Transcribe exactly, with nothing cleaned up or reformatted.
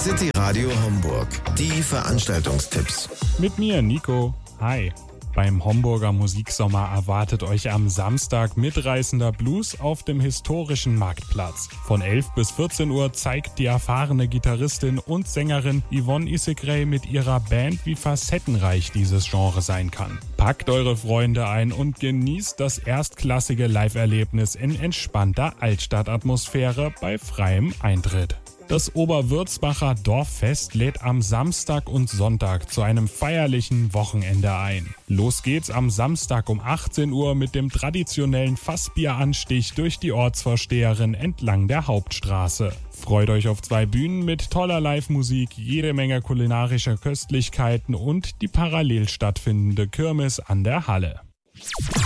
City Radio Homburg. Die Veranstaltungstipps. Mit mir, Nico. Hi. Beim Homburger Musiksommer erwartet euch am Samstag mitreißender Blues auf dem historischen Marktplatz. Von elf bis vierzehn Uhr zeigt die erfahrene Gitarristin und Sängerin Yvonne Isegray mit ihrer Band, wie facettenreich dieses Genre sein kann. Packt eure Freunde ein und genießt das erstklassige Live-Erlebnis in entspannter Altstadtatmosphäre bei freiem Eintritt. Das Oberwürzbacher Dorffest lädt am Samstag und Sonntag zu einem feierlichen Wochenende ein. Los geht's am Samstag um achtzehn Uhr mit dem traditionellen Fassbieranstich durch die Ortsvorsteherin entlang der Hauptstraße. Freut euch auf zwei Bühnen mit toller Live-Musik, jede Menge kulinarischer Köstlichkeiten und die parallel stattfindende Kirmes an der Halle.